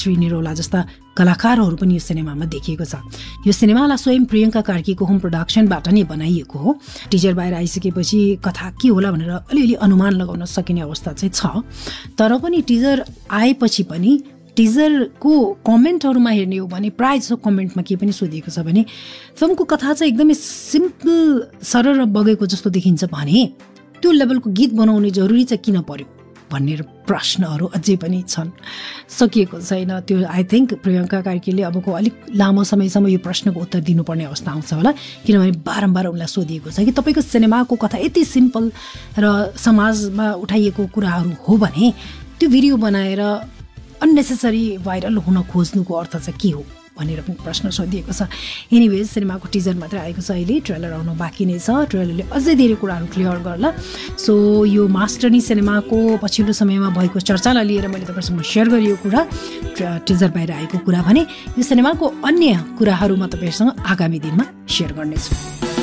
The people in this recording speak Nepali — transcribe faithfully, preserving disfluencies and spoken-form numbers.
श्री निरौला जस्ता कलाकारहरू पनि यो सिनेमामा देखिएको छ। यो सिनेमालाई स्वयं प्रियङ्का कार्कीको होम प्रोडक्सनबाट नै बनाइएको हो। टिजर बाहिर आइसकेपछि कथा के होला भनेर अलिअलि अनुमान लगाउन सकिने अवस्था चाहिँ छ। तर पनि टिजर आएपछि पनि टिजरको कमेन्टहरूमा हेर्ने हो भने प्रायः जसो कमेन्टमा के पनि सोधिएको छ भने फिल्मको कथा चाहिँ एकदमै सिम्पल सरल बगेको जस्तो देखिन्छ भने त्यो लेभलको गीत बनाउने जरुरी चाहिँ किन पर्यो भन्ने प्रश्नहरू अझै पनि छन्, सकिएको छैन। त्यो आई थिङ्क प्रियङ्का कार्कीले अबको अलिक लामो समयसम्म यो प्रश्नको उत्तर दिनुपर्ने अवस्था आउँछ होला, किनभने बारम्बार उनलाई सोधिएको छ कि तपाईँको सिनेमाको कथा यति सिम्पल र समाजमा उठाइएको कुराहरू हो भने त्यो भिडियो बनाएर अननेसेसरी भाइरल हुन खोज्नुको अर्थ चाहिँ के हो भनेर पनि प्रश्न सोधिएको छ। एनिवेज सिनेमाको टिजर मात्रै आएको छ, अहिले ट्रेलर आउनु बाँकी नै छ। ट्रेलरले अझै धेरै कुराहरू क्लियर गर्ला। सो यो मास्टरनी सिनेमाको पछिल्लो समयमा भएको चर्चालाई लिएर मैले तपाईँसँग सेयर गरियो कुरा, टिजर बाहिर आएको कुरा भने यो सिनेमाको अन्य कुराहरू म तपाईँहरूसँग आगामी दिनमा सेयर गर्नेछु।